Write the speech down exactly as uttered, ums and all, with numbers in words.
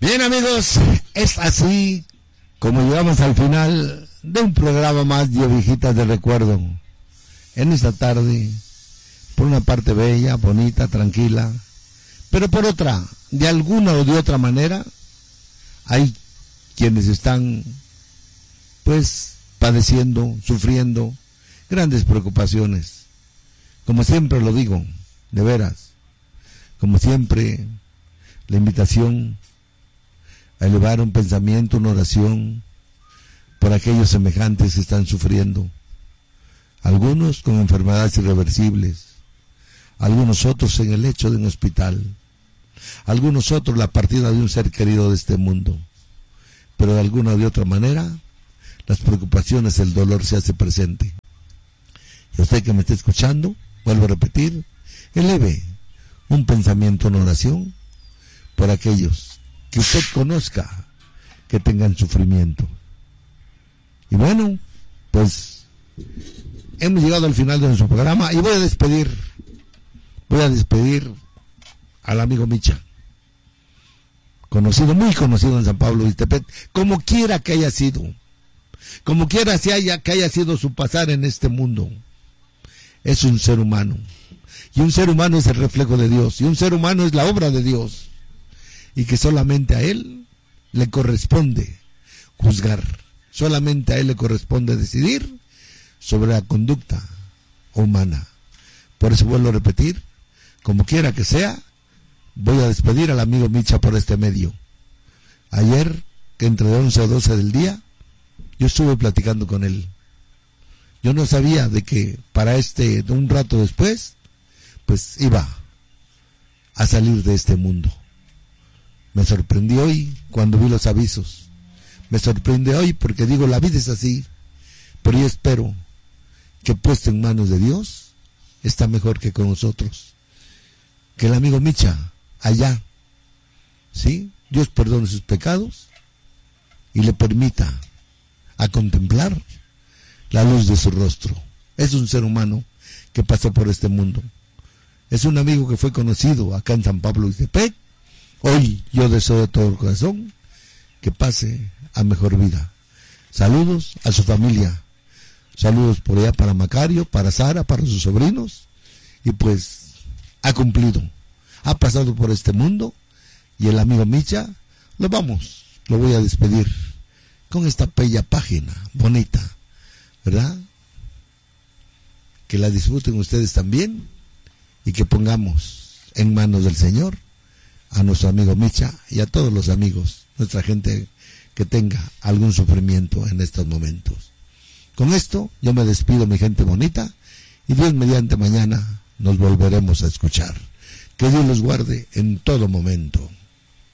Bien, amigos, es así como llegamos al final de un programa más de Ovejitas de Recuerdo. En esta tarde, por una parte bella, bonita, tranquila, pero por otra, de alguna o de otra manera, hay quienes están, pues, padeciendo, sufriendo grandes preocupaciones. Como siempre lo digo, de veras, como siempre, la invitación a elevar un pensamiento, una oración por aquellos semejantes que están sufriendo, algunos con enfermedades irreversibles, algunos otros en el lecho de un hospital, algunos otros la partida de un ser querido de este mundo, pero de alguna o de otra manera las preocupaciones, el dolor se hace presente. Y usted que me está escuchando, vuelvo a repetir, eleve un pensamiento, una oración por aquellos que usted conozca que tengan sufrimiento. Y bueno, pues hemos llegado al final de nuestro programa y voy a despedir, voy a despedir al amigo Micha, conocido, muy conocido en San Pablo de Iztepet, como quiera que haya sido, como quiera que haya, que haya sido su pasar en este mundo. Es un ser humano, y un ser humano es el reflejo de Dios, y un ser humano es la obra de Dios, y que solamente a él le corresponde juzgar, solamente a él le corresponde decidir sobre la conducta humana. Por eso vuelvo a repetir, como quiera que sea, voy a despedir al amigo Micha por este medio. Ayer, que entre once a doce del día, yo estuve platicando con él. Yo no sabía de que para este, un rato después, pues iba a salir de este mundo. Me sorprendí hoy cuando vi los avisos. Me sorprende hoy porque digo, la vida es así, pero yo espero que puesto en manos de Dios, está mejor que con nosotros. Que el amigo Micha, allá, ¿sí? Dios perdone sus pecados y le permita a contemplar la luz de su rostro. Es un ser humano que pasó por este mundo. Es un amigo que fue conocido acá en San Pablo de Iztepet. Hoy yo deseo de todo el corazón que pase a mejor vida. Saludos a su familia. Saludos por allá para Macario, para Sara, para sus sobrinos. Y pues ha cumplido. Ha pasado por este mundo. Y el amigo Micha, lo vamos, lo voy a despedir con esta bella página, bonita, ¿verdad? Que la disfruten ustedes también y que pongamos en manos del Señor a nuestro amigo Micha y a todos los amigos, nuestra gente que tenga algún sufrimiento en estos momentos. Con esto yo me despido, mi gente bonita, y Dios mediante mañana nos volveremos a escuchar. Que Dios los guarde en todo momento.